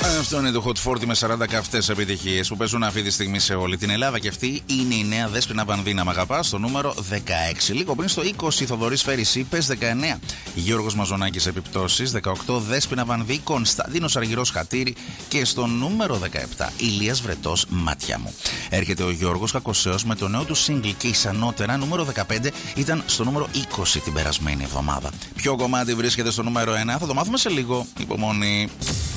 Αυτό είναι το Hot 40 με 40 καυτές επιτυχίες που παίζουν αυτή τη στιγμή σε όλη την Ελλάδα. Και αυτή είναι η νέα Δέσποινα Βανδίνα. Μ' αγαπάς, στο νούμερο 16. Λίγο πριν στο 20, Θοδωρής Φέρης Είπες. 19, Γιώργος Μαζονάκης Επιπτώσεις. 18, Δέσποινα Βανδί, Κωνσταντίνος Αργυρός Χατήρι. Και στο νούμερο 17, Ηλίας Βρετός, Μάτια μου. Έρχεται ο Γιώργος Κακοσέος με το νέο του single και ισανότερα. Νούμερο 15 ήταν στο νούμερο 20 την περασμένη εβδομάδα. Ποιο κομμάτι βρίσκεται στο νούμερο 1, θα το μάθουμε σε λίγο. Υπομονή.